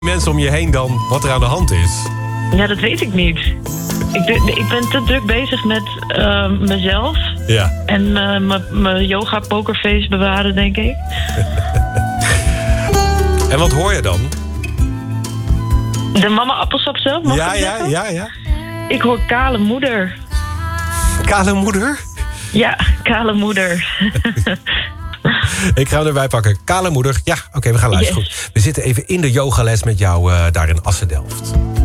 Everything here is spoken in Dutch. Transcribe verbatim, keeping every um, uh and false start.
mensen om je heen dan wat er aan de hand is? Ja, dat weet ik niet. Ik, doe- ik ben te druk bezig met uh, mezelf. Ja. En uh, mijn yoga pokerface bewaren, denk ik. En wat hoor je dan? De mama appelsap zelf, mag Ja, ik ja, zeggen? ja, ja. Ik hoor kale moeder. Kale moeder? Ja, kale moeder. Ik ga hem erbij pakken. Kale moeder. Ja, oké, okay, we gaan luisteren. Yes. Goed. We zitten even in de yogales met jou uh, daar in Assen-Delft.